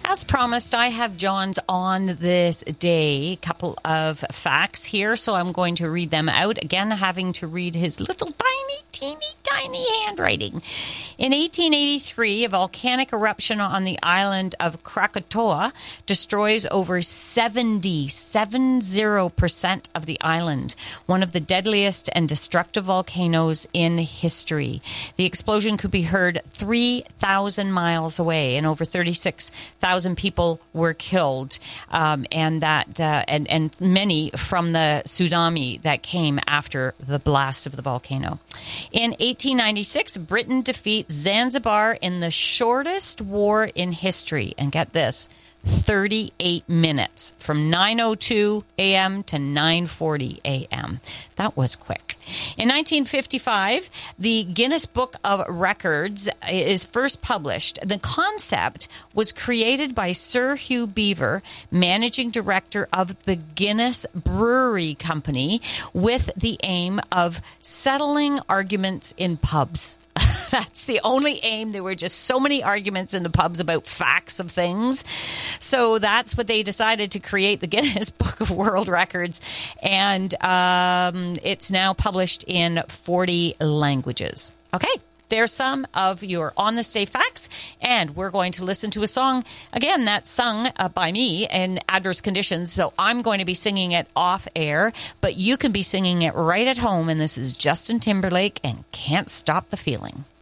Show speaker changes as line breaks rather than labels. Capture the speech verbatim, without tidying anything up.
As promised, I have John's on this day. A couple of facts here, so I'm going to read them out. Again, having to read his little tiny, teeny, tiny handwriting. In eighteen eighty-three, a volcanic eruption on the island of Krakatoa destroys over seventy, seventy percent of the island, one of the deadliest and destructive volcanoes in history. The explosion could be heard three thousand miles away, and over thirty-six thousand people were killed, um, and that uh, and and many from the tsunami that came after the blast of the volcano. In eighteen ninety-six, Britain defeats Zanzibar in the shortest war in history, and get this, thirty-eight minutes, from nine oh two a.m. to nine forty a.m. That was quick. In nineteen fifty-five, the Guinness Book of Records is first published. The concept was created by Sir Hugh Beaver, managing director of the Guinness Brewery Company, with the aim of settling arguments in pubs. That's the only aim. There were just so many arguments in the pubs about facts of things. So that's what they decided to create, the Guinness Book of World Records. And um, it's now published in forty languages. Okay, there's some of your On This Day facts. And we're going to listen to a song, again, that's sung uh, by me in adverse conditions. So I'm going to be singing it off air, but you can be singing it right at home. And this is Justin Timberlake and Can't Stop the Feeling.